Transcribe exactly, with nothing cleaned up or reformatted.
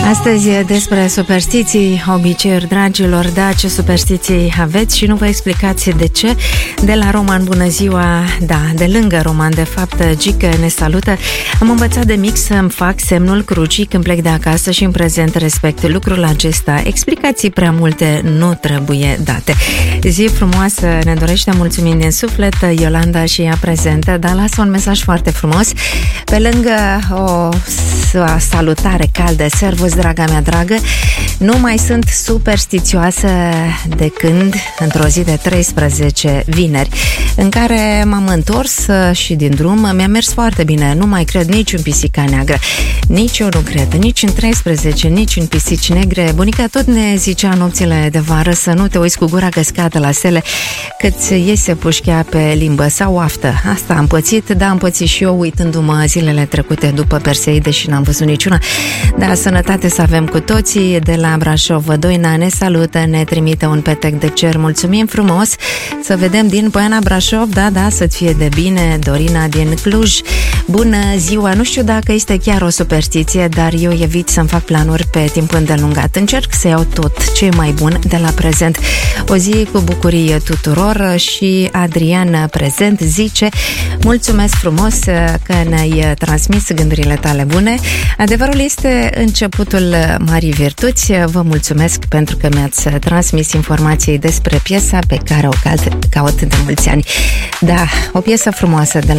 Astăzi despre superstiții, obiceiuri, dragilor, da, ce superstiții aveți și nu vă explicați de ce. De la Roman, bună ziua, da, de lângă Roman, de fapt, Gică ne salută. Am învățat de mic să-mi fac semnul crucii când plec de acasă și în prezent respect lucrul acesta. Explicații prea multe nu trebuie date. Zi frumoasă ne dorește, mulțumim din suflet, Iolanda și ea prezentă, dar lasă un mesaj foarte frumos. Pe lângă o salutare caldă, servus, draga mea dragă, nu mai sunt superstițioasă de când, într-o zi de treisprezece vineri, în care m-am întors și din drum mi-a mers foarte bine, nu mai cred nici în pisica neagră, nici eu nu cred, nici în treisprezece, nici în pisici negre. Bunica tot ne zicea nopțile de vară să nu te uiți cu gura căscată la stele, că-ți iese pușchea pe limbă sau aftă. Asta am pățit, da, am pățit și eu uitându-mă zilele trecute după Perseide și n-am văzut niciuna. Da, sănătate să avem cu toții. De la Brașov, Doina ne salută, ne trimite un petec de cer, mulțumim frumos. Să vedem din Poiana Brașov, da, da, să-ți fie de bine. Dorina din Cluj, bună ziua, nu știu dacă este chiar o superstiție, dar eu evit să-mi fac planuri pe timp îndelungat. Încerc să iau tot ce e mai bun de la prezent. O zi cu bucurie tuturor. Și Adrian prezent zice: mulțumesc frumos că ne-ai transmis gândurile tale bune. Adevărul este începutul marii virtuți. Vă mulțumesc pentru că mi-ați transmis informații despre piesa pe care o caut de mulți ani. Da, o piesă frumoasă de la